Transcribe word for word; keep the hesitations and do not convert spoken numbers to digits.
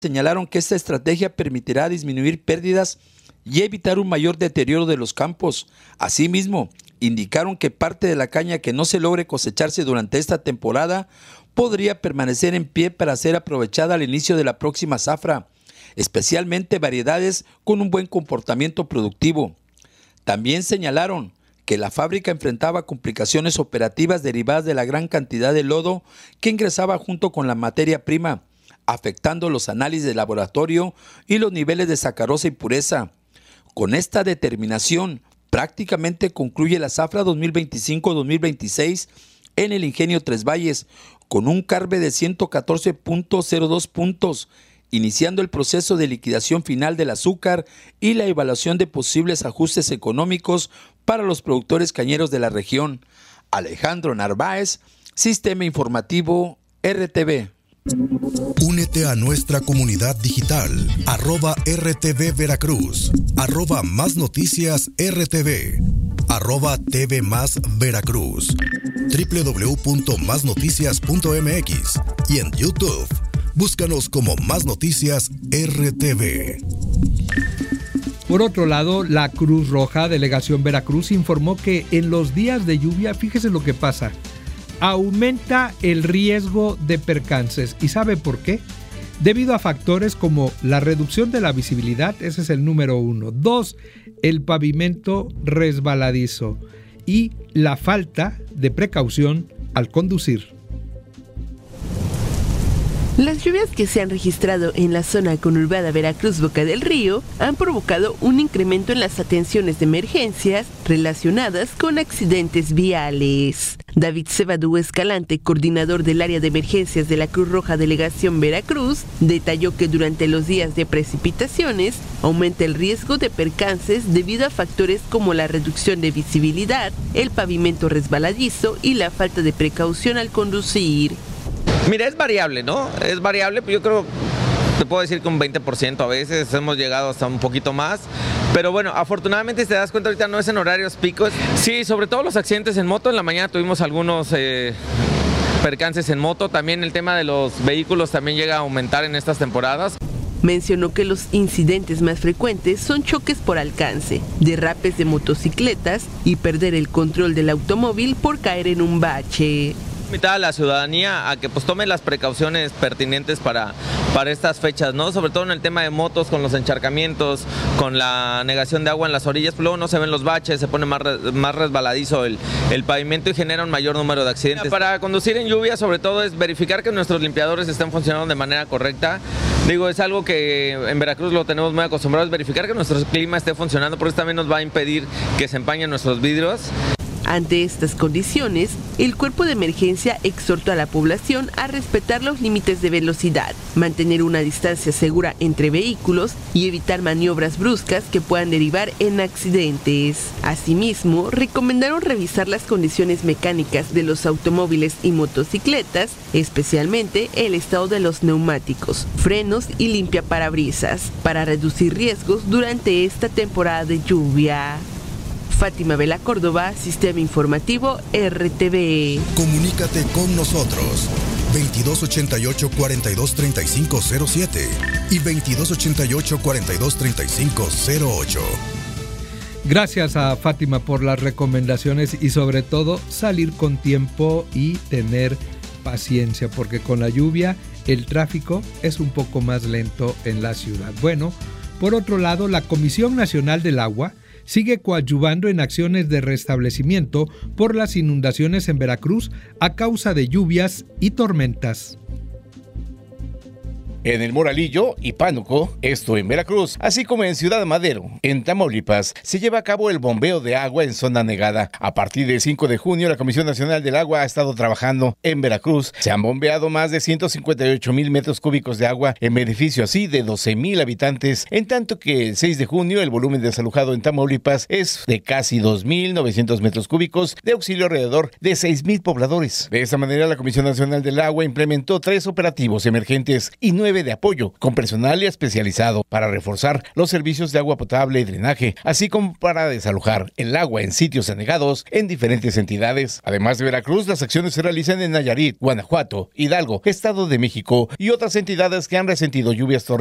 Señalaron que esta estrategia permitirá disminuir pérdidas y evitar un mayor deterioro de los campos. Asimismo, indicaron que parte de la caña que no se logre cosecharse durante esta temporada podría permanecer en pie para ser aprovechada al inicio de la próxima zafra, especialmente variedades con un buen comportamiento productivo. También señalaron que la fábrica enfrentaba complicaciones operativas derivadas de la gran cantidad de lodo que ingresaba junto con la materia prima, afectando los análisis de laboratorio y los niveles de sacarosa y pureza. Con esta determinación, prácticamente concluye la zafra dos mil veinticinco dos mil veintiséis en el Ingenio Tres Valles, con un carbe de ciento catorce punto cero dos puntos, iniciando el proceso de liquidación final del azúcar y la evaluación de posibles ajustes económicos para los productores cañeros de la región. Alejandro Narváez, Sistema Informativo R T V. Únete a nuestra comunidad digital, arroba R T V Veracruz, arroba Más Noticias R T V, arroba T V Más Veracruz, doble u doble u doble u punto más noticias punto m x y en YouTube. Búscanos como Más Noticias R T V. Por otro lado, la Cruz Roja, Delegación Veracruz, informó que en los días de lluvia, fíjese lo que pasa, aumenta el riesgo de percances. ¿Y sabe por qué? Debido a factores como la reducción de la visibilidad, ese es el número uno. Dos, el pavimento resbaladizo y la falta de precaución al conducir. Las lluvias que se han registrado en la zona conurbada Veracruz-Boca del Río han provocado un incremento en las atenciones de emergencias relacionadas con accidentes viales. David Cebadú Escalante, coordinador del área de emergencias de la Cruz Roja Delegación Veracruz, detalló que durante los días de precipitaciones aumenta el riesgo de percances debido a factores como la reducción de visibilidad, el pavimento resbaladizo y la falta de precaución al conducir. Mira, es variable, ¿no? Es variable, yo creo, te puedo decir que un veinte por ciento a veces, hemos llegado hasta un poquito más. Pero bueno, afortunadamente, si te das cuenta, ahorita no es en horarios picos. Sí, sobre todo los accidentes en moto, en la mañana tuvimos algunos eh, percances en moto. También el tema de los vehículos también llega a aumentar en estas temporadas. Mencionó que los incidentes más frecuentes son choques por alcance, derrapes de motocicletas y perder el control del automóvil por caer en un bache. Invitar a la ciudadanía a que pues tome las precauciones pertinentes para, para estas fechas, ¿no? Sobre todo en el tema de motos, con los encharcamientos, con la negación de agua en las orillas, pues luego no se ven los baches, se pone más, más resbaladizo el, el pavimento y genera un mayor número de accidentes. Para conducir en lluvia, sobre todo, es verificar que nuestros limpiadores estén funcionando de manera correcta. Digo, es algo que en Veracruz lo tenemos muy acostumbrado, es verificar que nuestro clima esté funcionando, porque eso también nos va a impedir que se empañen nuestros vidrios. Ante estas condiciones, el cuerpo de emergencia exhortó a la población a respetar los límites de velocidad, mantener una distancia segura entre vehículos y evitar maniobras bruscas que puedan derivar en accidentes. Asimismo, recomendaron revisar las condiciones mecánicas de los automóviles y motocicletas, especialmente el estado de los neumáticos, frenos y limpiaparabrisas, para reducir riesgos durante esta temporada de lluvia. Fátima Vela Córdoba, Sistema Informativo R T V. Comunícate con nosotros veintidós ochenta y ocho, cuarenta y dos, treinta y cinco cero siete y veintidós ochenta y ocho, cuarenta y dos, treinta y cinco cero ocho. Gracias a Fátima por las recomendaciones y sobre todo salir con tiempo y tener paciencia, porque con la lluvia el tráfico es un poco más lento en la ciudad. Bueno, por otro lado, la Comisión Nacional del Agua sigue coadyuvando en acciones de restablecimiento por las inundaciones en Veracruz a causa de lluvias y tormentas. En el Moralillo y Pánuco, esto en Veracruz, así como en Ciudad Madero, en Tamaulipas, se lleva a cabo el bombeo de agua en zona negada. A partir del cinco de junio, la Comisión Nacional del Agua ha estado trabajando en Veracruz. Se han bombeado más de ciento cincuenta y ocho mil metros cúbicos de agua en beneficio así de doce mil habitantes, en tanto que el seis de junio el volumen desalojado en Tamaulipas es de casi dos mil novecientos metros cúbicos, de auxilio alrededor de seis mil pobladores. De esta manera, la Comisión Nacional del Agua implementó tres operativos emergentes y nueve nueve de apoyo, con personal especializado para reforzar los servicios de agua potable y drenaje, así como para desalojar el agua en sitios anegados en diferentes entidades. Además de Veracruz, las acciones se realizan en Nayarit, Guanajuato, Hidalgo, Estado de México y otras entidades que han resentido lluvias torrenciales